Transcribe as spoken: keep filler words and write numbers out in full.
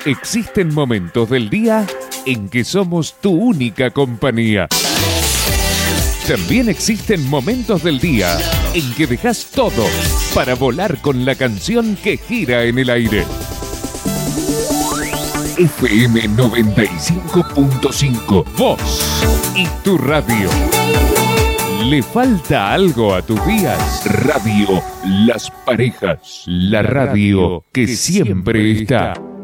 Existen momentos del día en que somos tu única compañía. También existen momentos del día en que dejas todo para volar con la canción que gira en el aire. F M noventa y cinco punto cinco, vos y tu radio. ¿Le falta algo a tus días? Radio Las Parejas, la radio que siempre está.